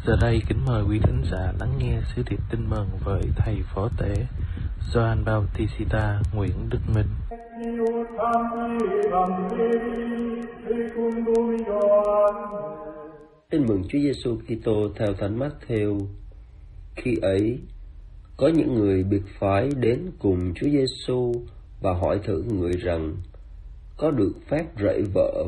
Giờ đây kính mời quý thính giả lắng nghe sứ điệp tin mừng với thầy phó tể Gioan Bautista Nguyễn Đức Minh. Tin mừng Chúa Giêsu Kitô theo Thánh Mát-thêu. Khi ấy, có những người biệt phái đến cùng Chúa Giêsu và hỏi thử người rằng có được phép rẫy vợ